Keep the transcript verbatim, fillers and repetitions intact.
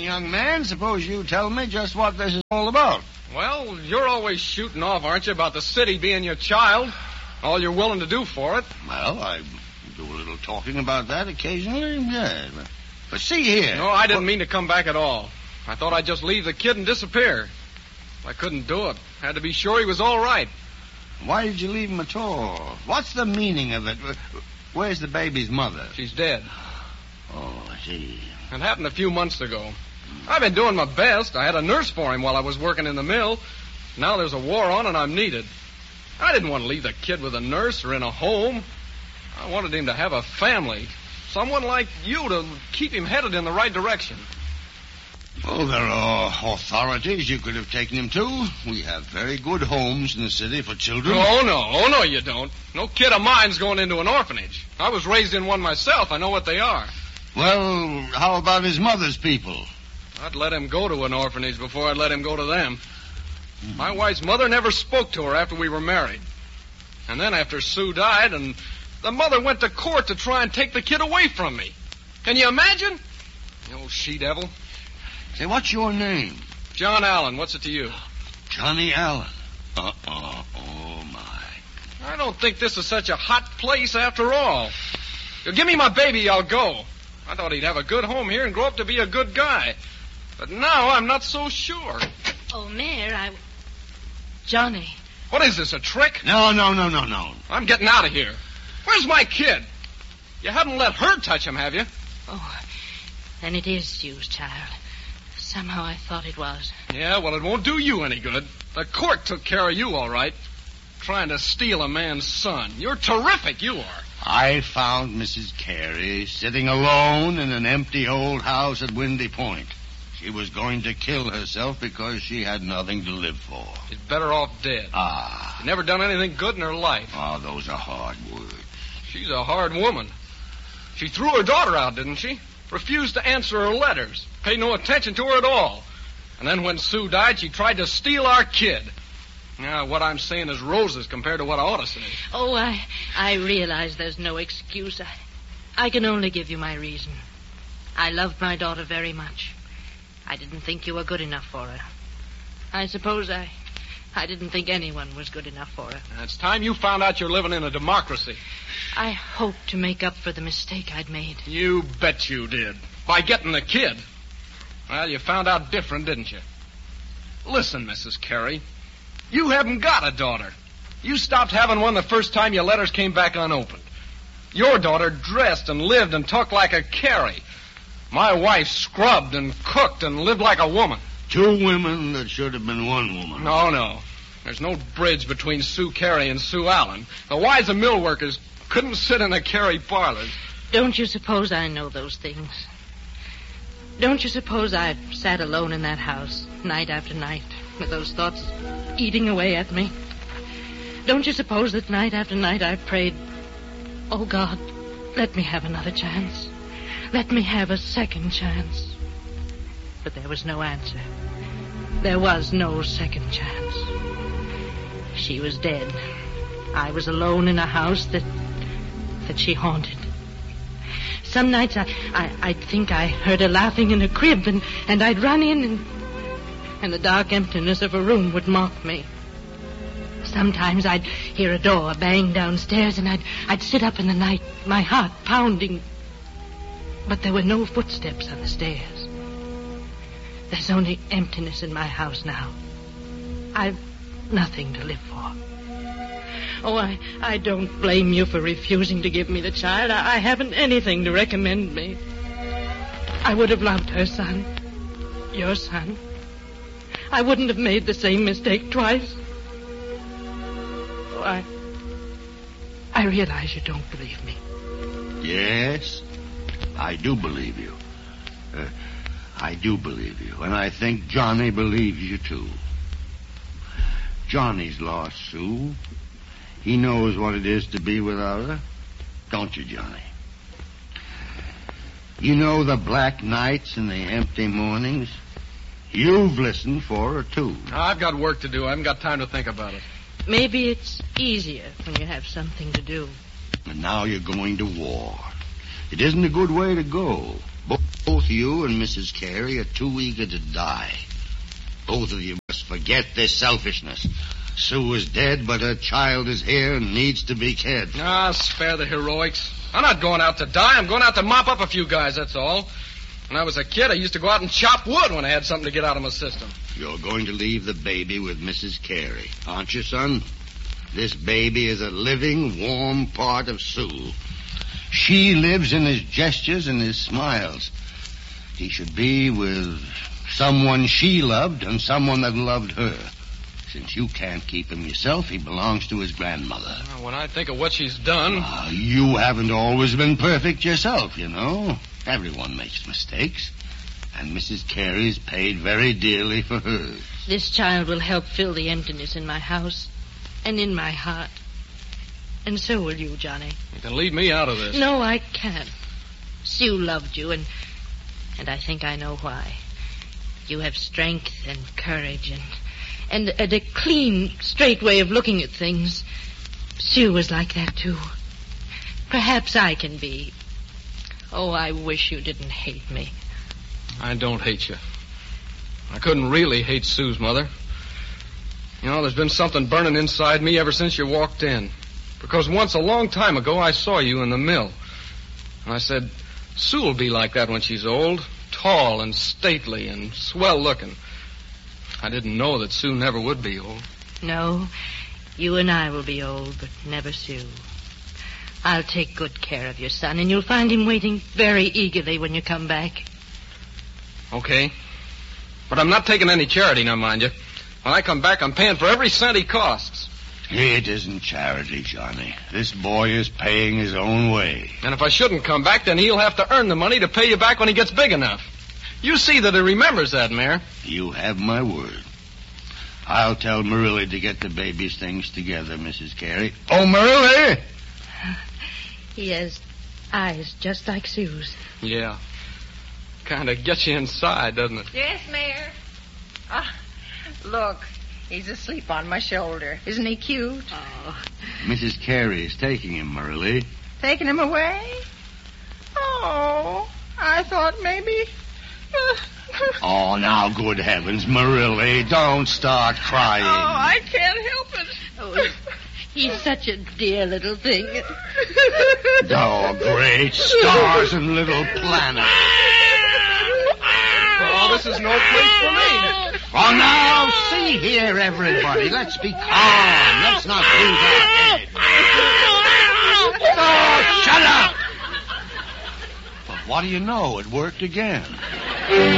young man, suppose you tell me just what this is all about. Well, you're always shooting off, aren't you, about the city being your child? All you're willing to do for it. Well, I do a little talking about that occasionally, yeah. But, but see here. No, I didn't mean to come back at all. I thought I'd just leave the kid and disappear. I couldn't do it. Had to be sure he was all right. Why did you leave him at all? What's the meaning of it? Where's the baby's mother? She's dead. Oh, I see. It happened a few months ago. I've been doing my best. I had a nurse for him while I was working in the mill. Now there's a war on and I'm needed. I didn't want to leave the kid with a nurse or in a home. I wanted him to have a family. Someone like you to keep him headed in the right direction. Oh, there are authorities you could have taken him to. We have very good homes in the city for children. Oh, no. Oh, no, you don't. No kid of mine's going into an orphanage. I was raised in one myself. I know what they are. Well, how about his mother's people? I'd let him go to an orphanage before I'd let him go to them. Mm. My wife's mother never spoke to her after we were married. And then after Sue died, and the mother went to court to try and take the kid away from me. Can you imagine? The old she-devil. Say, what's your name? John Allen. What's it to you? Johnny Allen. Uh-uh. Oh, my. I don't think this is such a hot place after all. You give me my baby, I'll go. I thought he'd have a good home here and grow up to be a good guy. But now I'm not so sure. Oh, Mayor, I... Johnny. What is this, a trick? No, no, no, no, no. I'm getting out of here. Where's my kid? You haven't let her touch him, have you? Oh, then it is Sue's child. Somehow I thought it was. Yeah, well, it won't do you any good. The court took care of you, all right. Trying to steal a man's son. You're terrific, you are. I found Missus Carey sitting alone in an empty old house at Windy Point. She was going to kill herself because she had nothing to live for. She's better off dead. Ah. She's never done anything good in her life. Oh, those are hard words. She's a hard woman. She threw her daughter out, didn't she? Refused to answer her letters. Paid no attention to her at all. And then when Sue died, she tried to steal our kid. Now, what I'm saying is roses compared to what I ought to say. Oh, I I realize there's no excuse. I, I can only give you my reason. I loved my daughter very much. I didn't think you were good enough for her. I suppose I I didn't think anyone was good enough for her. It's time you found out you're living in a democracy. I hoped to make up for the mistake I'd made. You bet you did. By getting the kid. Well, you found out different, didn't you? Listen, Missus Carey. You haven't got a daughter. You stopped having one the first time your letters came back unopened. Your daughter dressed and lived and talked like a Carey. My wife scrubbed and cooked and lived like a woman. Two women that should have been one woman. No, no. There's no bridge between Sue Carey and Sue Allen. The wives of mill workers couldn't sit in a Carey parlor. Don't you suppose I know those things? Don't you suppose I've sat alone in that house, night after night, with those thoughts eating away at me? Don't you suppose that night after night I've prayed, oh, God, let me have another chance. Let me have a second chance. But there was no answer. There was no second chance. She was dead. I was alone in a house that that she haunted. Some nights I, I, I'd think I heard her laughing in a crib, and, and I'd run in, and, and the dark emptiness of a room would mock me. Sometimes I'd hear a door bang downstairs, and I'd, I'd sit up in the night, my heart pounding. But there were no footsteps on the stairs. There's only emptiness in my house now. I've nothing to live for. Oh, I, I don't blame you for refusing to give me the child. I, I haven't anything to recommend me. I would have loved her son. Your son. I wouldn't have made the same mistake twice. Oh, I... I realize you don't believe me. Yes, I do believe you. Uh, I do believe you, and I think Johnny believes you, too. Johnny's lost Sue. He knows what it is to be without her. Don't you, Johnny? You know the black nights and the empty mornings? You've listened for her, too. I've got work to do. I haven't got time to think about it. Maybe it's easier when you have something to do. And now you're going to war. It isn't a good way to go. Both you and Missus Carey are too eager to die. Both of you must forget this selfishness. Sue is dead, but her child is here and needs to be cared for. Ah, spare the heroics. I'm not going out to die. I'm going out to mop up a few guys, that's all. When I was a kid, I used to go out and chop wood when I had something to get out of my system. You're going to leave the baby with Missus Carey, aren't you, son? This baby is a living, warm part of Sue. She lives in his gestures and his smiles. He should be with someone she loved and someone that loved her. Since you can't keep him yourself, he belongs to his grandmother. Well, when I think of what she's done... Uh, you haven't always been perfect yourself, you know. Everyone makes mistakes. And Missus Carey's paid very dearly for hers. This child will help fill the emptiness in my house and in my heart. And so will you, Johnny. You can leave me out of this. No, I can't. Sue loved you, and and I think I know why. You have strength and courage and, and, and a clean, straight way of looking at things. Sue was like that, too. Perhaps I can be. Oh, I wish you didn't hate me. I don't hate you. I couldn't really hate Sue's mother. You know, there's been something burning inside me ever since you walked in. Because once, a long time ago, I saw you in the mill. And I said, Sue'll be like that when she's old. Tall and stately and swell-looking. I didn't know that Sue never would be old. No, you and I will be old, but never Sue. I'll take good care of your son, and you'll find him waiting very eagerly when you come back. Okay. But I'm not taking any charity now, mind you. When I come back, I'm paying for every cent he costs. It isn't charity, Johnny. This boy is paying his own way. And if I shouldn't come back, then he'll have to earn the money to pay you back when he gets big enough. You see that he remembers that, Mayor. You have my word. I'll tell Marilla to get the baby's things together, Missus Carey. Oh, Marilla! He has eyes just like Sue's. Yeah. Kind of gets you inside, doesn't it? Yes, Mayor. Ah, look, he's asleep on my shoulder. Isn't he cute? Oh. Missus Carey is taking him, Marilla. Taking him away? Oh, I thought maybe... Oh, now, good heavens, Marilla, don't start crying. Oh, I can't help it. Oh, he's such a dear little thing. Oh, great stars and little planets. Oh, this is no place for me. Oh, now, see here, everybody. Let's be calm. Let's not lose our head. Oh, shut up! But what do you know? It worked again.